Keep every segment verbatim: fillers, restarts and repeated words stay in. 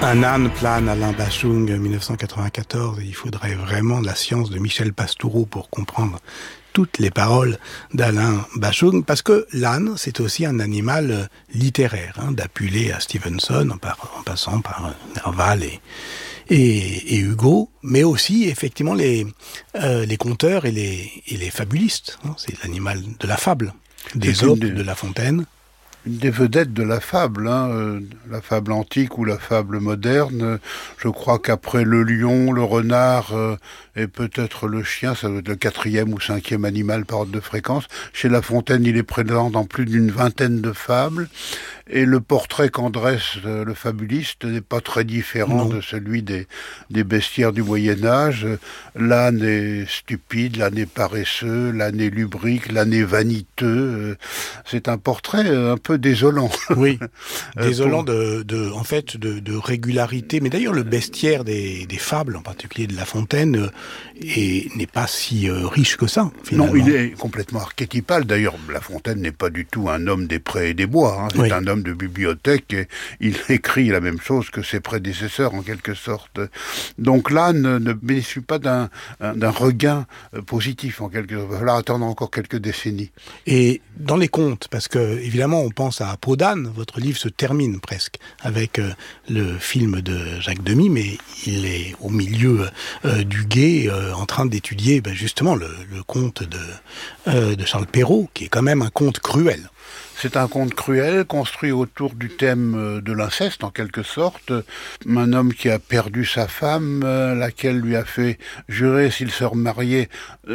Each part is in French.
Un âne plane, Alain Bashung, mille neuf cent quatre-vingt-quatorze. Il faudrait vraiment la science de Michel Pastoureau pour comprendre toutes les paroles d'Alain Bashung, parce que l'âne, c'est aussi un animal littéraire, hein, d'Apulé à Stevenson, en, par, en passant par Nerval et, et, et Hugo, mais aussi, effectivement, les, euh, les conteurs et les, et les fabulistes. Hein, c'est l'animal de la fable, d'Ésope, de La Fontaine. Une des vedettes de la fable, hein, euh, la fable antique ou la fable moderne. Je crois qu'après le lion, le renard euh, et peut-être le chien, ça doit être le quatrième ou cinquième animal par ordre de fréquence. Chez La Fontaine, il est présent dans plus d'une vingtaine de fables. Et le portrait qu'en dresse euh, le fabuliste n'est pas très différent non. de celui des, des bestiaires du Moyen-Âge. L'âne est stupide, l'âne est paresseux, l'âne est lubrique, l'âne est vaniteux. C'est un portrait un peu désolant. Oui, désolant de, de, en fait, de, de régularité. Mais d'ailleurs, le bestiaire des, des fables, en particulier de La Fontaine, est, n'est pas si euh, riche que ça, finalement. Non, il est complètement archétypal. D'ailleurs, La Fontaine n'est pas du tout un homme des prés et des bois. Hein. C'est oui. un homme de bibliothèque et il écrit la même chose que ses prédécesseurs, en quelque sorte. Donc l'âne ne bénéficie pas d'un, d'un regain positif, en quelque sorte. Il va falloir attendre encore quelques décennies. Et dans les contes, parce que, évidemment, on pense à Peau d'âne, votre livre se termine presque avec euh, le film de Jacques Demy, mais il est au milieu euh, du gué euh, en train d'étudier ben, justement le, le conte de, euh, de Charles Perrault, qui est quand même un conte cruel. C'est un conte cruel, construit autour du thème de l'inceste, en quelque sorte. Un homme qui a perdu sa femme, laquelle lui a fait jurer, s'il se remariait,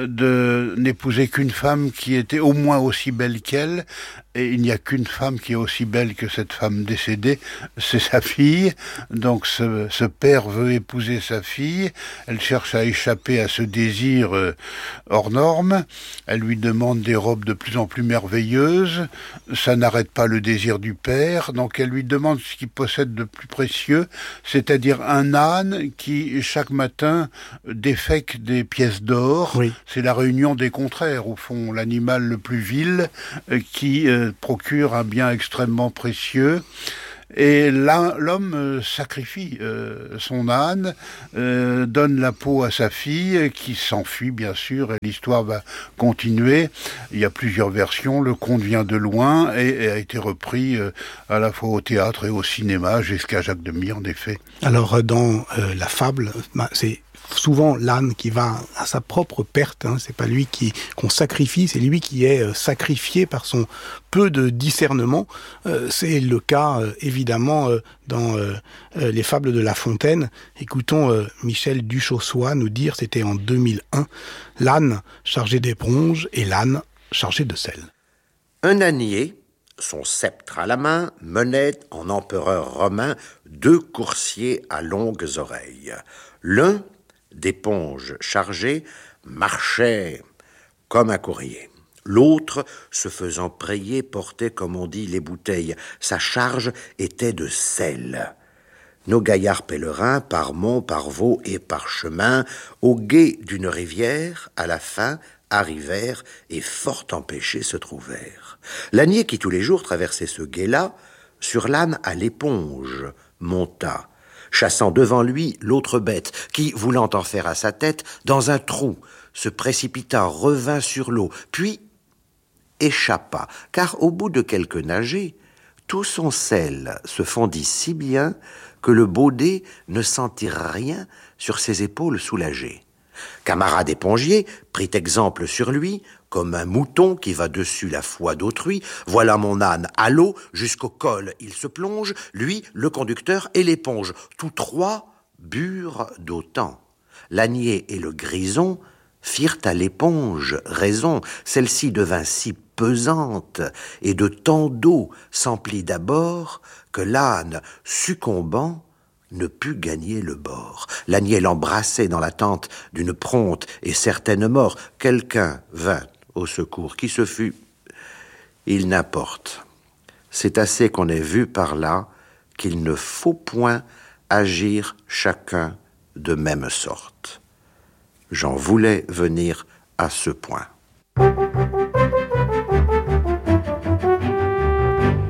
de n'épouser qu'une femme qui était au moins aussi belle qu'elle. Et il n'y a qu'une femme qui est aussi belle que cette femme décédée, c'est sa fille. Donc ce, ce père veut épouser sa fille, elle cherche à échapper à ce désir euh, hors norme, elle lui demande des robes de plus en plus merveilleuses, ça n'arrête pas le désir du père, donc elle lui demande ce qu'il possède de plus précieux, c'est-à-dire un âne qui, chaque matin, défèque des pièces d'or. Oui. C'est la réunion des contraires, au fond, l'animal le plus vil euh, qui... Euh, procure un bien extrêmement précieux. Et là, l'homme euh, sacrifie euh, son âne, euh, donne la peau à sa fille, qui s'enfuit bien sûr, et l'histoire va continuer. Il y a plusieurs versions, le conte vient de loin, et, et a été repris euh, à la fois au théâtre et au cinéma, jusqu'à Jacques Demy en effet. Alors dans euh, la fable, bah, c'est souvent l'âne qui va à sa propre perte, hein. C'est pas lui qui qu'on sacrifie, c'est lui qui est euh, sacrifié par son peu de discernement. Euh, c'est le cas euh, évidemment euh, dans euh, euh, les fables de La Fontaine. Écoutons euh, Michel Duchossois nous dire, c'était en deux mille un, l'âne chargé d'éponge et l'âne chargé de sel. Un ânier, son sceptre à la main, menait en empereur romain deux coursiers à longues oreilles. L'un, d'éponge chargée, marchait comme un courrier. L'autre, se faisant prayer, portait, comme on dit, les bouteilles. Sa charge était de sel. Nos gaillards pèlerins, par mont, par vaux et par chemin, au gué d'une rivière, à la fin, arrivèrent et fort empêchés se trouvèrent. L'ânier qui tous les jours traversait ce gué-là, sur l'âne à l'éponge, monta, chassant devant lui l'autre bête, qui, voulant en faire à sa tête, dans un trou, se précipita, revint sur l'eau, puis échappa, car au bout de quelques nagées, tout son sel se fondit si bien que le baudet ne sentit rien sur ses épaules soulagées. Camarade épongier prit exemple sur lui, comme un mouton qui va dessus la foi d'autrui. Voilà mon âne à l'eau, jusqu'au col il se plonge, lui, le conducteur et l'éponge. Tous trois burent d'autant. L'ânier et le grison firent à l'éponge raison. Celle-ci devint si pesante et de tant d'eau s'emplit d'abord que l'âne, succombant, ne put gagner le bord. L'ânier l'embrassait dans l'attente d'une prompte et certaine mort. Quelqu'un vint au secours. Qui ce fut? Il n'importe. C'est assez qu'on ait vu par là qu'il ne faut point agir chacun de même sorte. J'en voulais venir à ce point.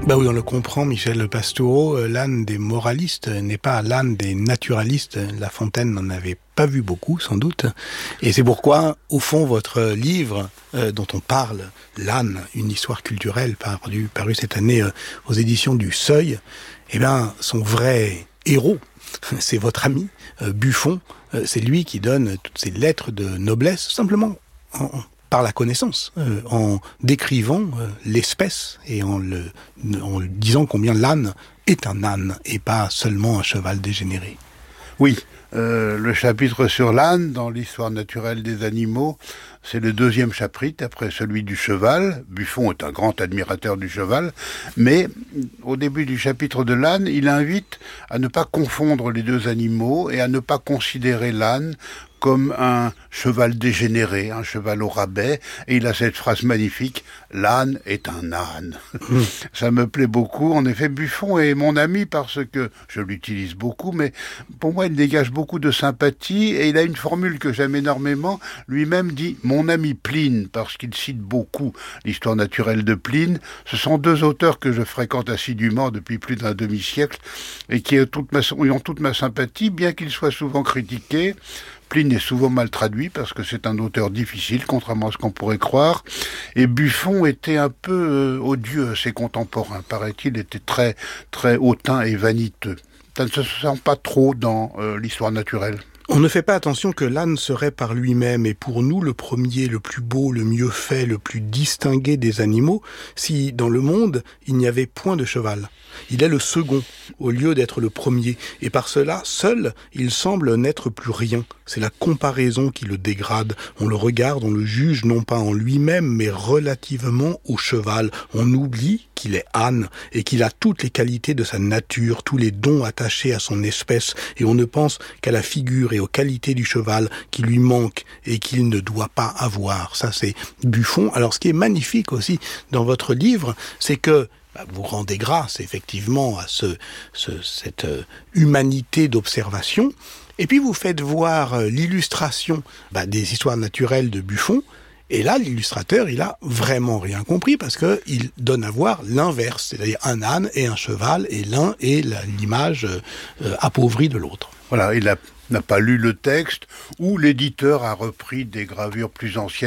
Bah oui, on le comprend, Michel Pastoureau, l'âne des moralistes n'est pas l'âne des naturalistes. La Fontaine n'en avait pas vu beaucoup, sans doute. Et c'est pourquoi, au fond, votre livre, euh, dont on parle, L'âne, une histoire culturelle, paru, paru cette année euh, aux éditions du Seuil, eh bien, son vrai héros, c'est votre ami, euh, Buffon. Euh, c'est lui qui donne toutes ces lettres de noblesse, simplement en, en par la connaissance, euh, en décrivant euh, l'espèce et en, le, en disant combien l'âne est un âne et pas seulement un cheval dégénéré. Oui, euh, le chapitre sur l'âne dans l'histoire naturelle des animaux, c'est le deuxième chapitre après celui du cheval. Buffon est un grand admirateur du cheval, mais au début du chapitre de l'âne, il invite à ne pas confondre les deux animaux et à ne pas considérer l'âne comme un cheval dégénéré, un cheval au rabais, et il a cette phrase magnifique, « L'âne est un âne ». Mmh. Ça me plaît beaucoup. En effet, Buffon est mon ami parce que je l'utilise beaucoup, mais pour moi, il dégage beaucoup de sympathie, et il a une formule que j'aime énormément. Lui-même dit « Mon ami Pline », parce qu'il cite beaucoup l'histoire naturelle de Pline. Ce sont deux auteurs que je fréquente assidûment depuis plus d'un demi-siècle, et qui ont toute ma, ont toute ma sympathie, bien qu'ils soient souvent critiqués. Pline est souvent mal traduit parce que c'est un auteur difficile, contrairement à ce qu'on pourrait croire. Et Buffon était un peu euh, odieux à ses contemporains. Paraît-il, était très, très hautain et vaniteux. Ça ne se sent pas trop dans euh, l'histoire naturelle. On ne fait pas attention que l'âne serait par lui-même, et pour nous, le premier, le plus beau, le mieux fait, le plus distingué des animaux, si dans le monde, il n'y avait point de cheval. Il est le second, au lieu d'être le premier, et par cela, seul, il semble n'être plus rien. C'est la comparaison qui le dégrade. On le regarde, on le juge non pas en lui-même, mais relativement au cheval. On oublie qu'il est âne, et qu'il a toutes les qualités de sa nature, tous les dons attachés à son espèce, et on ne pense qu'à la figure et aux qualités du cheval qui lui manquent et qu'il ne doit pas avoir. Ça, c'est Buffon. Alors, ce qui est magnifique aussi dans votre livre, c'est que bah, vous rendez grâce, effectivement, à ce, ce, cette euh, humanité d'observation, et puis vous faites voir euh, l'illustration bah, des histoires naturelles de Buffon. Et là, l'illustrateur, il a vraiment rien compris parce que il donne à voir l'inverse, c'est-à-dire un âne et un cheval, et l'un est la, l'image euh, appauvrie de l'autre. Voilà, il a, n'a pas lu le texte, ou l'éditeur a repris des gravures plus anciennes